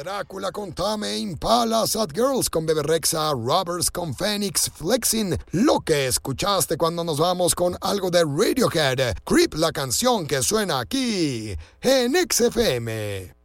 Drácula con Tame Impala, Sad Girls con Bebe Rexha, Robbers con Phoenix, Flexing, lo que escuchaste cuando nos vamos con algo de Radiohead, Creep, la canción que suena aquí en XFM.